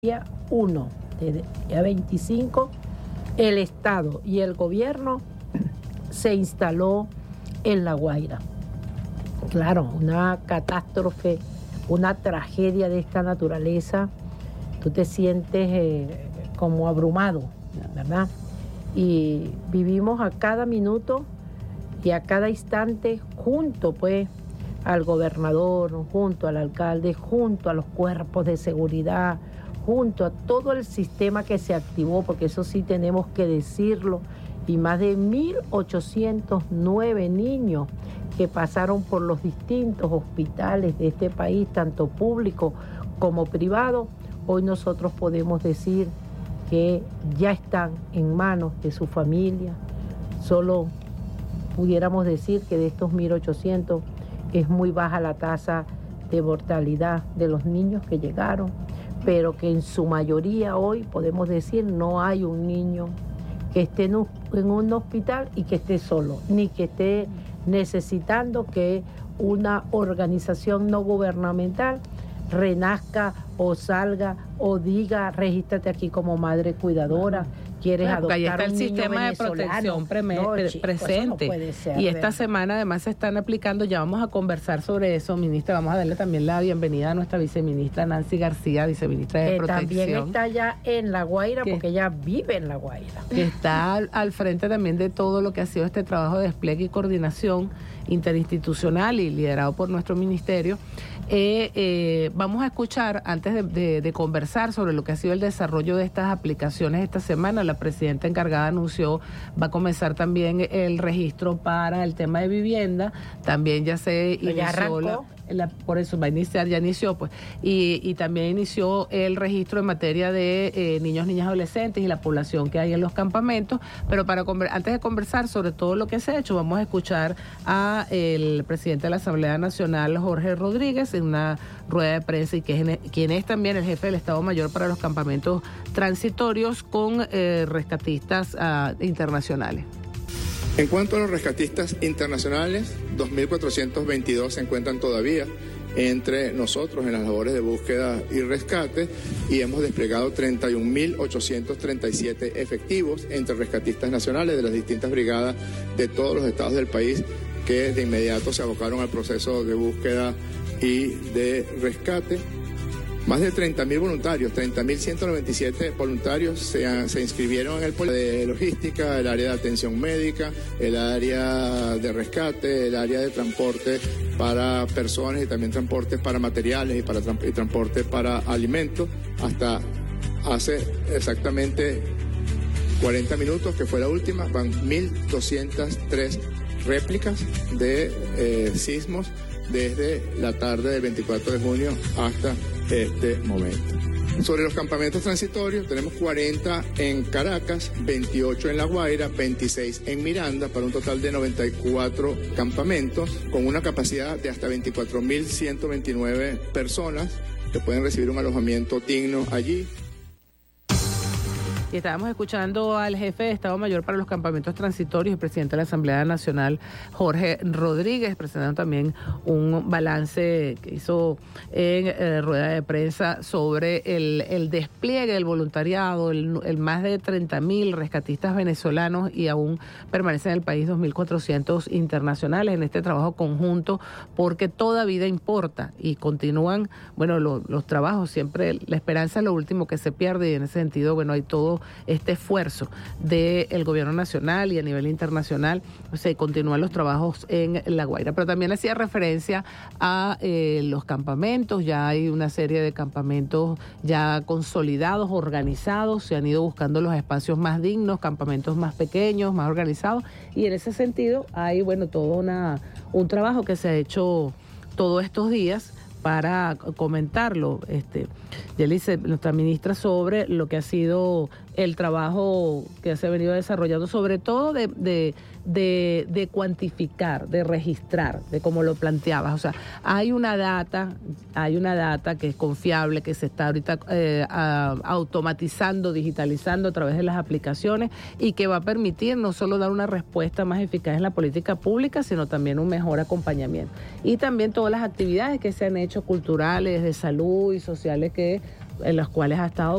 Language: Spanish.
día 1, desde el día 25, el Estado y el gobierno se instaló en La Guaira. Claro, una catástrofe, una tragedia de esta naturaleza, tú te sientes como abrumado, ¿verdad? Y vivimos a cada minuto y a cada instante junto, pues, al gobernador, junto al alcalde, junto a los cuerpos de seguridad, junto a todo el sistema que se activó, porque eso sí tenemos que decirlo, y más de 1.809 niños que pasaron por los distintos hospitales de este país, tanto público como privado. Hoy nosotros podemos decir que ya están en manos de su familia. Solo pudiéramos decir que de estos 1.800 es muy baja la tasa de mortalidad de los niños que llegaron, pero que en su mayoría hoy podemos decir no hay un niño que esté en un hospital y que esté solo, ni que esté necesitando que una organización no gubernamental renazca o salga o diga, regístrate aquí como madre cuidadora, quieres adoptar ahí está un el niño sistema de protección presente. No y esta semana además se están aplicando, ya vamos a conversar sobre eso, ministra, vamos a darle también la bienvenida a nuestra viceministra Nancy García, viceministra de Protección. También está ya en La Guaira, porque ella vive en La Guaira. Que está al frente también de todo lo que ha sido este trabajo de despliegue y coordinación interinstitucional y liderado por nuestro ministerio. Vamos a escuchar, antes de conversar sobre lo que ha sido el desarrollo de estas aplicaciones esta semana, la presidenta encargada anunció, va a comenzar también el registro para el tema de vivienda, también ya se inició, por eso va a iniciar, ya inició, pues, y también inició el registro en materia de niños, niñas, adolescentes y la población que hay en los campamentos, pero antes de conversar sobre todo lo que se ha hecho, vamos a escuchar a el presidente de la Asamblea Nacional, Jorge Rodríguez, en una rueda de prensa, y quien es también el jefe del Estado Mayor para los campamentos transitorios con rescatistas internacionales. En cuanto a los rescatistas internacionales, 2.422 se encuentran todavía entre nosotros en las labores de búsqueda y rescate, y hemos desplegado 31.837 efectivos entre rescatistas nacionales de las distintas brigadas de todos los estados del país que de inmediato se abocaron al proceso de búsqueda y de rescate. Más de 30.000 voluntarios, 30.197 voluntarios se inscribieron en el polo de logística, el área de atención médica, el área de rescate, el área de transporte para personas y también transporte para materiales y transporte para alimentos. Hasta hace exactamente 40 minutos, que fue la última, van 1.203 réplicas de sismos desde la tarde del 24 de junio hasta este momento. Sobre los campamentos transitorios, tenemos 40 en Caracas, 28 en La Guaira, 26 en Miranda, para un total de 94 campamentos, con una capacidad de hasta 24.129 personas que pueden recibir un alojamiento digno allí. Y estábamos escuchando al jefe de Estado Mayor para los campamentos transitorios y presidente de la Asamblea Nacional, Jorge Rodríguez, presentando también un balance que hizo en rueda de prensa sobre el despliegue del voluntariado, el más de 30.000 rescatistas venezolanos, y aún permanecen en el país 2.400 internacionales en este trabajo conjunto, porque toda vida importa y continúan, bueno, los trabajos, siempre la esperanza es lo último que se pierde, y en ese sentido, bueno, hay todo este esfuerzo del gobierno nacional y a nivel internacional, se continúan los trabajos en La Guaira. Pero también hacía referencia a los campamentos, ya hay una serie de campamentos ya consolidados, organizados, se han ido buscando los espacios más dignos, campamentos más pequeños, más organizados, y en ese sentido hay, bueno, todo un trabajo que se ha hecho todos estos días para comentarlo, Yelice, nuestra ministra, sobre lo que ha sido el trabajo que se ha venido desarrollando, sobre todo de cuantificar, de registrar, de cómo lo planteabas. O sea, hay una data que es confiable, que se está ahorita automatizando, digitalizando a través de las aplicaciones, y que va a permitir no solo dar una respuesta más eficaz en la política pública, sino también un mejor acompañamiento. Y también todas las actividades que se han hecho culturales, de salud y sociales, en las cuales ha estado